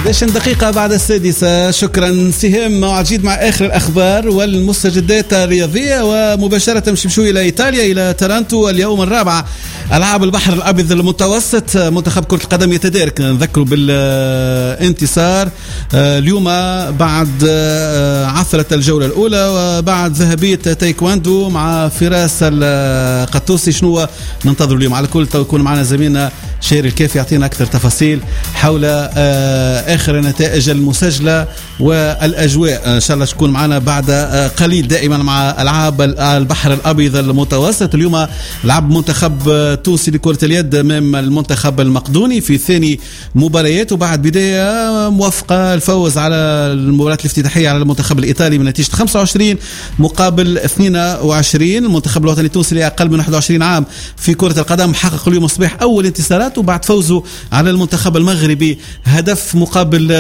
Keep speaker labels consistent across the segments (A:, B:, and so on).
A: 11 دقيقة بعد 6. شكرا سهام. موعد جديد مع آخر الأخبار والمستجدات الرياضية، ومباشرة نمشي إلى إيطاليا، إلى تورنتو. اليوم الرابع ألعاب البحر الأبيض المتوسط، منتخب كرة القدم يتدارك، نذكروا بالانتصار اليوم بعد عثرة الجولة الأولى وبعد ذهبية تايكواندو مع فراس القطوسي. شنو ننتظر اليوم؟ على كل يكون معنا زميلنا شير الكافي يعطينا أكثر تفاصيل حول آخر النتائج المسجلة والأجواء. إن شاء الله تكون معنا بعد قليل دائما مع ألعاب البحر الأبيض المتوسط. اليوم لعب منتخب تونسي لكرة اليد أمام المنتخب المقدوني في ثاني مباريات، وبعد بداية موفقة الفوز على المباراة الافتتاحية على المنتخب الإيطالي بنتيجة 25 مقابل 22. المنتخب الوطني التونسي لأقل من 21 عام في كرة القدم حقق اليوم الصباح أول انتصارات، وبعد فوزه على المنتخب المغربي هدف مقابل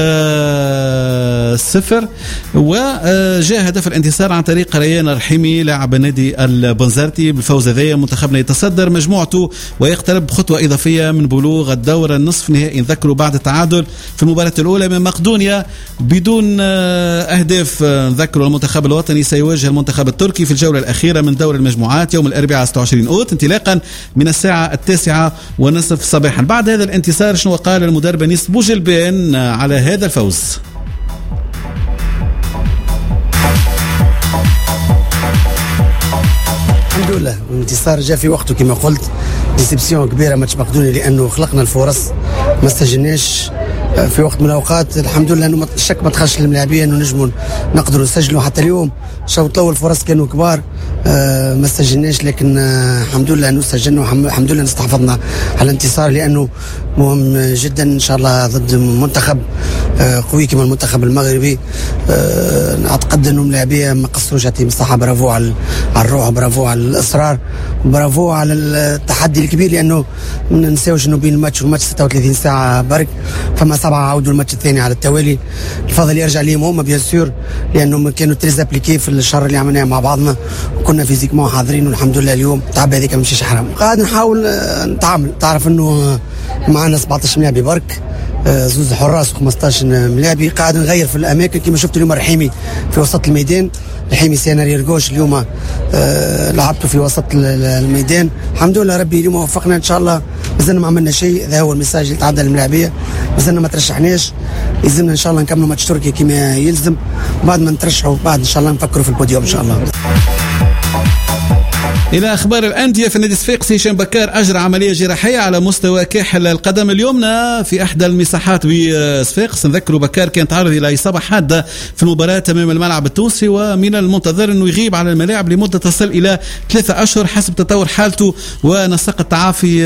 A: 0. وجاء هدف الانتصار عن طريق ريان الرحيمي لاعب النادي البنزرتي. بالفوز هذا منتخبنا يتصدر مجموعته ويقترب خطوة إضافية من بلوغ الدور النصف نهائي. نذكروا بعد التعادل في المباراة الأولى من مقدونيا بدون أهداف. نذكروا المنتخب الوطني سيواجه المنتخب التركي في الجولة الأخيرة من دور المجموعات يوم الأربعاء 26 أوت انطلاقا من الساعة 9:30 صباحا. بعد هذا الانتصار شنو قال المدرب أنيس بوجلبان على هذا الفوز؟
B: الحمد لله الانتصار جاء في وقته كما قلت. ديسيبسيون كبيرة ماتش مقدوني لأنه خلقنا الفرص ما استجناش في وقت من الأوقات. الحمد لله أنه الشك ما دخلش للملاعبين أنه نجموا نقدروا نسجلوا. حتى اليوم الشوط الأول فرص كانوا كبار ما استجناش، لكن الحمد لله أنه سجلنا والحمد لله استحفظنا على الانتصار لأنه مهم جدا إن شاء الله ضد منتخب قوي كما المنتخب المغربي. أعتقد أنه الملاعبية ما قصروش. يعطيهم الصحة، برافو على الروح، برافو على الإصرار، برافو على التحدي الكبير، لأنه ما ننساوش أنه بين الماتش والماتش 36 ساعة برك، فما 7 عودوا الماتش الثاني على التوالي. الفضل يرجع لهم هم بيان سور، لأنه كانوا تريز ابليكي في الشهر اللي عملناه مع بعضنا وكنا فيزيكمون حاضرين، والحمد لله اليوم التعب هذيك ما مشيش حرام. قاعد نحاول نتعامل. تعرف أنه معنا 17 ملاعبي برك، زوز حراس و15 ملاعبي. قاعد نغير في الأماكن كما شفت اليوم الرحيمي في وسط الميدان. الرحيمي سيناريو ريرغوش اليوم لعبته في وسط الميدان. الحمد لله ربي اليوم وفقنا إن شاء الله. مازلنا ما عملنا شيء، هذا هو المساج اللي تعدى للملاعبية. مازلنا ما ترشحناش، يلزمنا إن شاء الله نكملوا ماتش تركيا كما يلزم. بعد ما نترشحوا بعد إن شاء الله نفكروا في البوديوم إن شاء الله.
A: إلى أخبار الأندية، في النادي الصفاقسي هشام بكار أجرى عملية جراحية على مستوى كاحل القدم اليمنى في إحدى المساحات بصفاقس. نذكروا بكار كان تعرض إلى إصابة حادة في المباراة أمام الملعب التونسي، ومن المنتظر أنه يغيب عن الملاعب لمدة تصل إلى 3 أشهر حسب تطور حالته ونسق التعافي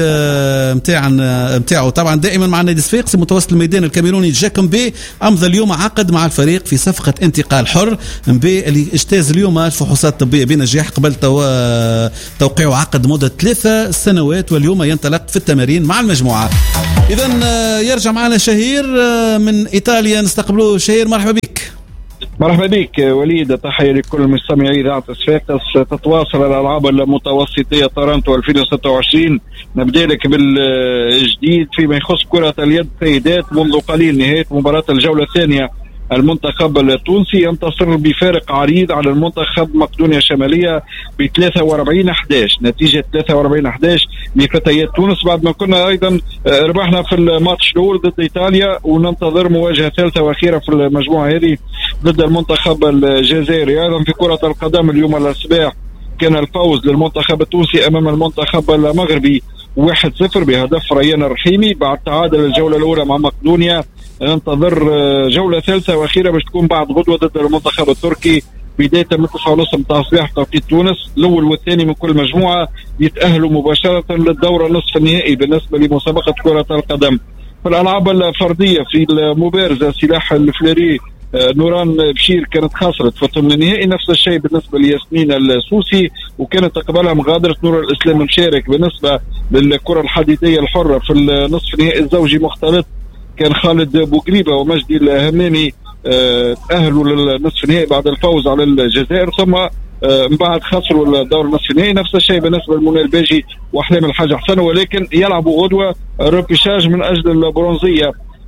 A: متاعه. طبعا دائما مع النادي الصفاقسي متوسط الميدان الكاميروني جاكم بي أمضى اليوم عقد مع الفريق في صفقة انتقال حر. مبي اللي اجتاز اليوم الفحوصات الطبية بنجاح قبل توقيع عقد مدة 3 سنوات، واليوم ينطلق في التمارين مع المجموعة. إذن يرجع معنا شهير من إيطاليا، نستقبله. شهير مرحبا بك.
C: مرحبا بك وليد، تحية لكل مستمعي إذاعة صفاقس. تتواصل الألعاب المتوسطية تورنتو 2026. نبدأ لك بالجديد فيما يخص كرة اليد سيدات. منذ قليل نهاية مباراة الجولة الثانية، المنتخب التونسي ينتصر بفارق عريض على المنتخب مقدونيا الشمالية ب 43-11. نتيجة 43-11 لفتيات تونس، بعد ما كنا أيضا ربحنا في الماتش الأول ضد إيطاليا، وننتظر مواجهة ثالثة وأخيرة في المجموعة هذه ضد المنتخب الجزائري. أيضا في كرة القدم اليوم الصباح كان الفوز للمنتخب التونسي أمام المنتخب المغربي 1-0 بهدف ريان الرحيمي. بعد تعادل الجولة الأولى مع مقدونيا ننتظر جولة ثالثة وأخيرة باش تكون بعد غدوة ضد المنتخب التركي بداية من 9:30 متاع الصباح توقيت تونس. الأول والثاني من كل مجموعة يتأهلوا مباشرة للدورة نصف النهائي بالنسبة لمسابقة كرة القدم. في الألعاب الفردية في المبارزة سلاح الفليري نوران بشير كانت خسرت في ثمن النهائي. نفس الشيء بالنسبة لياسمين السوسي، وكانت تقبلها مغادرة نور الإسلام المشارك. بالنسبة للكرة الحديدية الحرة في النصف النهائي الزوجي مختلط كان خالد بوقريبة ومجدي الهمامي تأهلوا للنصف النهائي بعد الفوز على الجزائر، ثم من بعد خسروا الدور النصف النهائي. نفس الشيء بالنسبة لمنى الباجي وأحلام الحاج حسن، ولكن يلعبوا غدوة روبيشاج من أجل البرونزية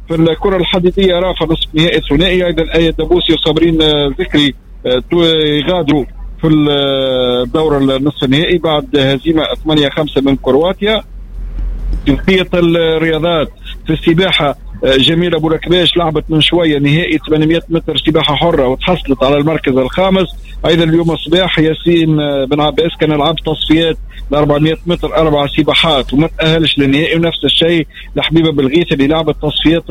C: في الكرة الحديدية رافع نصف نهائي ثنائي، أيضا آية دبوسي وصابرين ذكري يغادروا في الدورة النصف النهائي بعد هزيمة 8-5 من كرواتيا. في بقية الرياضات في السباحة جميلة أبو ركباش لعبت من شوية نهائي 800 متر سباحة حرة وتحصلت على المركز الخامس. أيضا اليوم الصباح ياسين بن عباس كان لعب تصفيات ل 400 متر 4 سباحات وما تأهلش للنهائي، ونفس الشيء لحبيبة بالغيث اللي لعبت تصفيات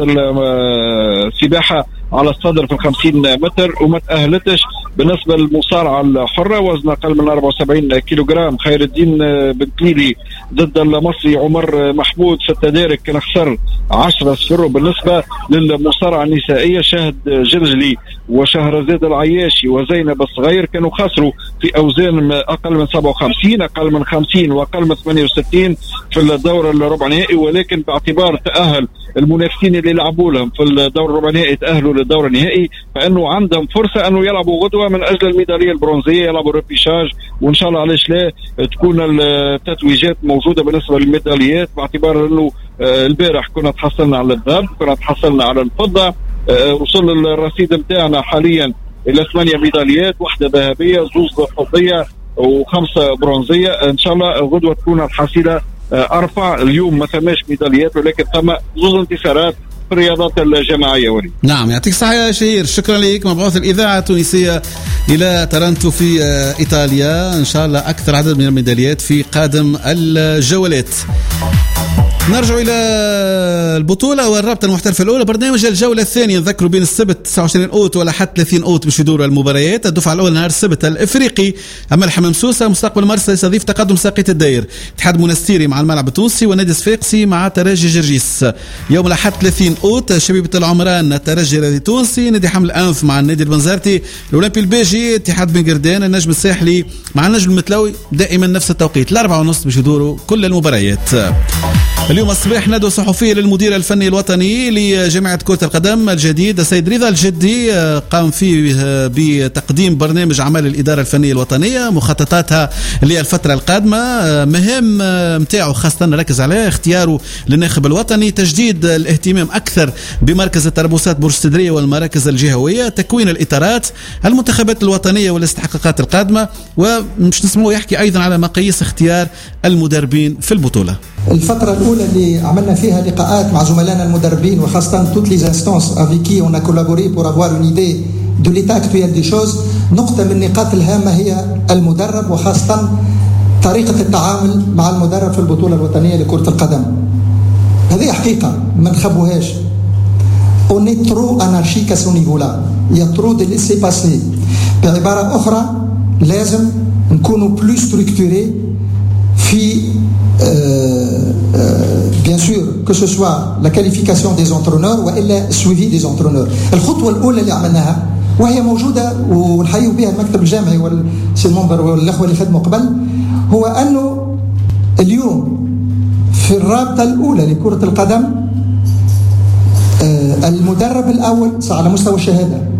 C: السباحة على الصدر في 50 متر وما تأهلتش. بالنسبة للمصارعة الحرة وزن أقل من 74 كيلوغرام خير الدين بن كليلي ضد المصري عمر محمود في التدارك كان خسر 10-0. بالنسبة للمصارعة النسائية شاهد جلجلي وشهرزاد العياشي وزينب الصغير كانوا خسروا في أوزان أقل من 57 أقل من 50 وأقل من 68 في الدورة الربع نهائي، ولكن باعتبار تأهل المنافسين اللي لعبوا لهم في الدورة الربع نهائي تأهلوا للدورة النهائي، فإنه عندهم فرصة أنه يلعبوا غدوة من أجل الميدالية البرونزية، يلعبوا ريبيشاج، وإن شاء الله علاش لا تكون التتويجات موجودة بالنسبة للميداليات، باعتبار أنه البارح كنا تحصلنا على الذهب، كنا تحصلنا على الفضة، وصل الرصيد متاعنا حاليا إلى 8 ميداليات، 1 ذهبية 2 فضية و5 برونزية. إن شاء الله غدوة تكون الحصيلة أرفع. اليوم ما ثماش ميداليات ولكن ثم 2 انتصارات في الرياضات الجماعية. ولي
A: نعم يعطيك الصحة يا شهير، شكرا لك. مبعوث الإذاعة التونسية إلى تورنتو في إيطاليا، إن شاء الله أكثر عدد من الميداليات في قادم الجولات. نرجع إلى البطولة والرابطة المحترفة الأولى. برنامج الجولة الثانية نذكروا بين السبت 29 أوت ولا حتى 30 أوت باش يدوروا المباريات. الدفعة الأولى نهار السبت الإفريقي أما الحمام سوسة مستقبل مرسى يستضيف تقدم ساقية الداير، اتحاد منستيري مع الملعب التونسي ونادي صفاقسي مع ترجي جرجيس. يوم الأحد 30 أوت شبيبة العمران الترجي التونسي، نادي حمل الأنف مع النادي البنزرتي، الأولمبي البيجي اتحاد بن قردان، النجم الساحلي مع النجم المتلوي، دائما نفس التوقيت 4:30 باش يدوروا كل المباريات. اليوم الصباح ندوة صحفية للمدير الفني الوطني لجامعة كرة القدم الجديد السيد رضا الجدي، قام فيه بتقديم برنامج أعمال الإدارة الفنية الوطنية، مخططاتها للفترة القادمة، مهم متاعه خاصة نركز عليه اختياره للناخب الوطني، تجديد الاهتمام أكثر بمركز التربصات برج السدرية والمراكز الجهوية، تكوين الإطارات، المنتخبات الوطنية والاستحقاقات القادمة، ومش نسمعه يحكي أيضا على مقاييس اختيار المدربين في البطولة.
D: الفترة الأولى اللي عملنا فيها لقاءات مع زملائنا المدربين وخاصة toutes les instances avec qui on a collaboré pour avoir une idée de l'état actuel des choses، نقطة من النقاط الهامة هي المدرب وخاصة طريقة التعامل مع المدرب في البطولة الوطنية لكرة القدم. هذه حقيقة ما نخبوهاش. On est trop anarchique à ce niveau-là. Il y a trop de laisser-passer. بعبارة أخرى لازم نكونوا plus structurés في bien sûr que ce soit la qualification des entraîneurs وإلا suivi des entraîneurs. الخطوة الأولى اللي عملناها وهي موجودة ونحيي بها المكتب الجامعي والمنبر والأخوة اللي خدموا قبل، هو أنه اليوم في الرابطة الأولى لكرة القدم المدرب الأول على مستوى الشهادة